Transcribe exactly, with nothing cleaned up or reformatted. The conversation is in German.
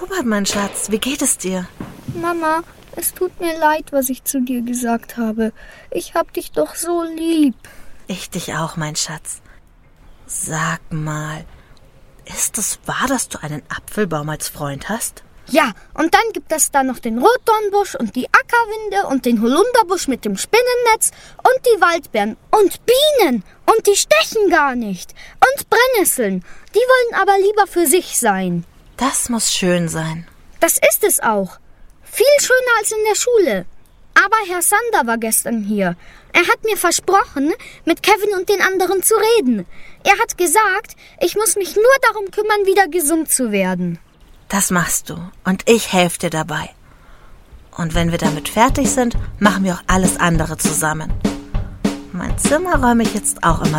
Robert, mein Schatz, wie geht es dir? Mama, es tut mir leid, was ich zu dir gesagt habe. Ich hab dich doch so lieb. Ich dich auch, mein Schatz. Sag mal, ist es wahr, dass du einen Apfelbaum als Freund hast? Ja, und dann gibt es da noch den Rotdornbusch und die Ackerwinde und den Holunderbusch mit dem Spinnennetz und die Waldbeeren und Bienen. Und die stechen gar nicht. Und Brennnesseln. Die wollen aber lieber für sich sein. Das muss schön sein. Das ist es auch. Viel schöner als in der Schule. Aber Herr Sander war gestern hier. Er hat mir versprochen, mit Kevin und den anderen zu reden. Er hat gesagt, ich muss mich nur darum kümmern, wieder gesund zu werden. Das machst du und ich helfe dir dabei. Und wenn wir damit fertig sind, machen wir auch alles andere zusammen. Mein Zimmer räume ich jetzt auch immer